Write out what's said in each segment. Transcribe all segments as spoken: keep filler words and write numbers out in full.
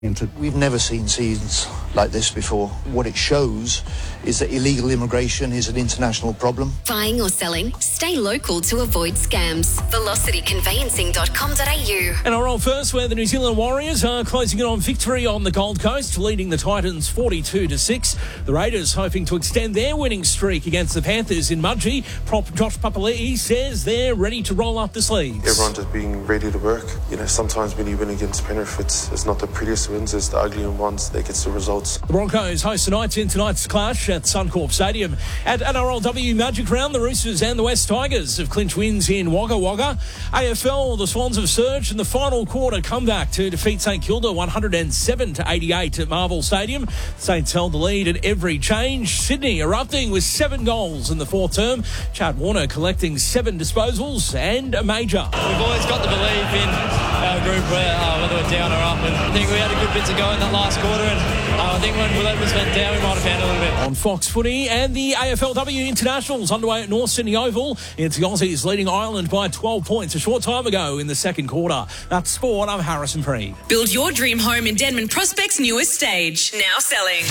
We've never seen scenes like this before. What it shows is that illegal immigration is an international problem. Buying or selling? Stay local to avoid scams. velocity conveyancing dot com dot a u. And our old first, where the New Zealand Warriors are closing in on victory on the Gold Coast, leading the Titans forty-two to six. The Raiders hoping to extend their winning streak against the Panthers in Mudgee. Prop Josh Papali'i says they're ready to roll up the sleeves. Everyone just being ready to work. You know, sometimes when you win against Penrith, it's, it's not the prettiest wins, it's the ugly ones that gets the results. The Broncos host the Knights in tonight's clash at Suncorp Stadium. At N R L W Magic Round, the Roosters and the West Tigers have clinched wins in Wagga Wagga. A F L, the Swans have surged in the final quarter comeback to defeat St Kilda one hundred seven to eighty-eight at Marvel Stadium. Saints held the lead at every change. Sydney erupting with seven goals in the fourth term. Chad Warner collecting seven disposals and a major. We've always got the belief in our group, where, uh, whether we're down or up, and I think we had a good bit to go in that last quarter, and uh, I think when Willett was went down, we might have found a little bit. On Fox Footy, and the A F L W Internationals underway at North Sydney Oval. It's the Aussies leading Ireland by twelve points a short time ago in the second quarter. That's sport. I'm Harrison Pree. Build your dream home in Denman Prospect's newest stage. Now selling.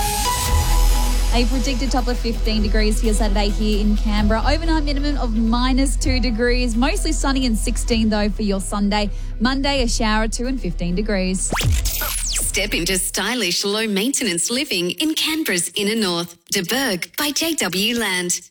A predicted top of fifteen degrees for your Saturday here in Canberra. Overnight minimum of minus two degrees. Mostly sunny and sixteen though for your Sunday. Monday a shower or two and fifteen degrees. Step into stylish, low-maintenance living in Canberra's inner north. De Burg by J W Land.